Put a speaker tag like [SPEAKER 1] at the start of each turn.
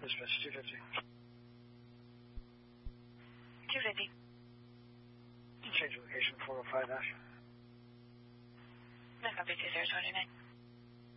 [SPEAKER 1] Dispatch 250.
[SPEAKER 2] 250.
[SPEAKER 1] Change location 405 Ash.
[SPEAKER 2] Back up to 2029.